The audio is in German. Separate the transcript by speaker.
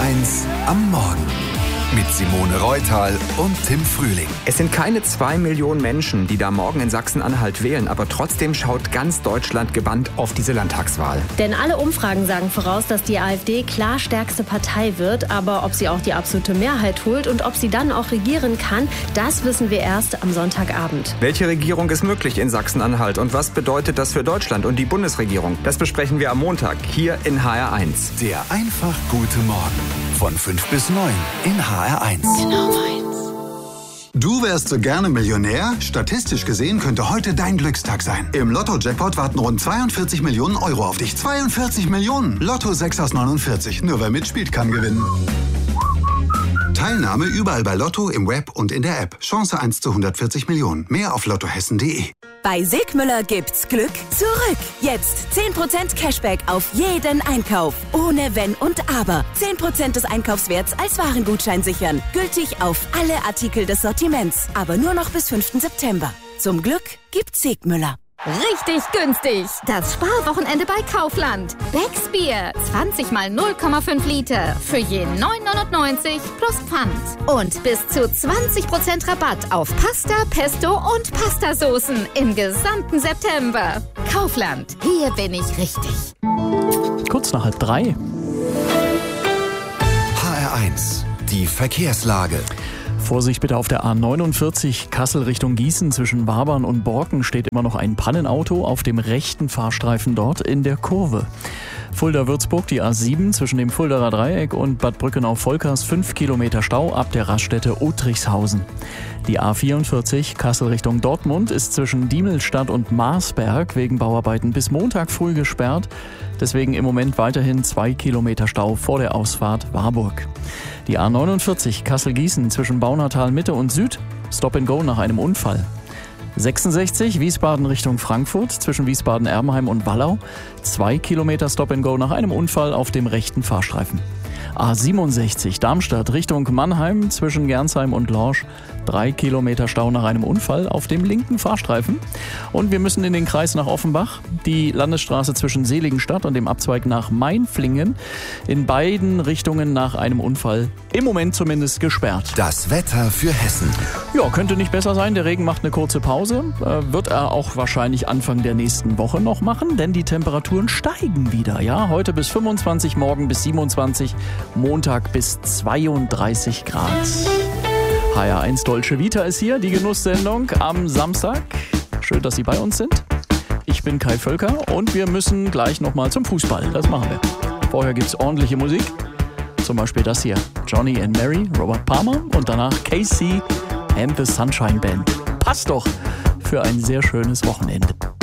Speaker 1: HR1 am Morgen. Mit Simone Reutal und Tim Frühling.
Speaker 2: Es sind keine 2 Millionen Menschen, die da morgen in Sachsen-Anhalt wählen, aber trotzdem schaut ganz Deutschland gebannt auf diese Landtagswahl.
Speaker 3: Denn alle Umfragen sagen voraus, dass die AfD klar stärkste Partei wird, aber ob sie auch die absolute Mehrheit holt und ob sie dann auch regieren kann, das wissen wir erst am Sonntagabend.
Speaker 2: Welche Regierung ist möglich in Sachsen-Anhalt und was bedeutet das für Deutschland und die Bundesregierung? Das besprechen wir am Montag hier in HR1.
Speaker 1: Der einfach gute Morgen von 5 bis 9 in HR1.
Speaker 4: Du wärst so gerne Millionär? Statistisch gesehen könnte heute dein Glückstag sein. Im Lotto-Jackpot warten rund 42 Millionen Euro auf dich. 42 Millionen! Lotto 6 aus 49. Nur wer mitspielt, kann gewinnen. Teilnahme überall bei Lotto, im Web und in der App. Chance 1 zu 140 Millionen. Mehr auf lottohessen.de.
Speaker 5: Bei Sigmüller gibt's Glück zurück. Jetzt 10% Cashback auf jeden Einkauf. Ohne Wenn und Aber. 10% des Einkaufswerts als Warengutschein sichern. Gültig auf alle Artikel des Sortiments. Aber nur noch bis 5. September. Zum Glück gibt's Sigmüller.
Speaker 6: Richtig günstig. Das Sparwochenende bei Kaufland. Becks Bier. 20 mal 0,5 Liter. Für je 9,99 plus Pfand. Und bis zu 20% Rabatt auf Pasta, Pesto und Pastasoßen im gesamten September. Kaufland. Hier bin ich richtig.
Speaker 7: Kurz nach 2:30.
Speaker 1: HR1, die Verkehrslage.
Speaker 7: Vorsicht bitte auf der A49 Kassel Richtung Gießen. Zwischen Wabern und Borken steht immer noch ein Pannenauto auf dem rechten Fahrstreifen dort in der Kurve. Fulda-Würzburg, die A7 zwischen dem Fuldaer Dreieck und Bad Brückenau-Volkers 5 Kilometer Stau ab der Raststätte Otrichshausen. Die A44 Kassel Richtung Dortmund ist zwischen Diemelstadt und Marsberg wegen Bauarbeiten bis Montag früh gesperrt. Deswegen im Moment weiterhin 2 Kilometer Stau vor der Ausfahrt Warburg. Die A49 Kassel-Gießen zwischen Baunatal Mitte und Süd, Stop and Go nach einem Unfall. 66 Wiesbaden Richtung Frankfurt zwischen Wiesbaden-Erbenheim und Wallau, 2 Kilometer Stop and Go nach einem Unfall auf dem rechten Fahrstreifen. A67 Darmstadt Richtung Mannheim zwischen Gernsheim und Lorsch, 3 Kilometer Stau nach einem Unfall auf dem linken Fahrstreifen. Und wir müssen in den Kreis nach Offenbach, die Landesstraße zwischen Seligenstadt und dem Abzweig nach Mainflingen, in beiden Richtungen nach einem Unfall im Moment zumindest gesperrt.
Speaker 1: Das Wetter für Hessen.
Speaker 7: Ja, könnte nicht besser sein. Der Regen macht eine kurze Pause. Wird er auch wahrscheinlich Anfang der nächsten Woche noch machen, denn die Temperaturen steigen wieder. Ja, heute bis 25, morgen bis 27, Montag bis 32 Grad. HR1 Dolce Vita ist hier, die Genusssendung am Samstag. Schön, dass Sie bei uns sind. Ich bin Kai Völker und wir müssen gleich nochmal zum Fußball. Das machen wir. Vorher gibt's ordentliche Musik. Zum Beispiel das hier. Johnny and Mary, Robert Palmer und danach KC and the Sunshine Band. Passt doch für ein sehr schönes Wochenende.